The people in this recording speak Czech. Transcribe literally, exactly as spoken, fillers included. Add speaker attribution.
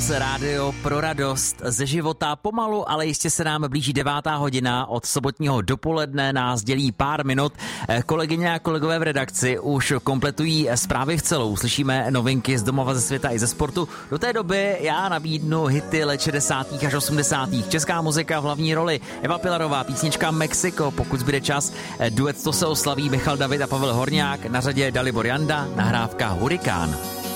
Speaker 1: Plus, rádio pro radost ze života. Pomalu, ale jistě se nám blíží devátá hodina. Od sobotního dopoledne nás dělí pár minut. Kolegyně a kolegové v redakci už kompletují zprávy v celou. Slyšíme novinky z domova, ze světa i ze sportu. Do té doby já nabídnu hity let šedesátých až osmdesátých. Česká muzika v hlavní roli. Eva Pilarová, písnička Mexiko, pokud zbyde čas. Duet To se oslaví, Michal David a Pavel Horňák. Na řadě Dalibor Janda, nahrávka Hurikán.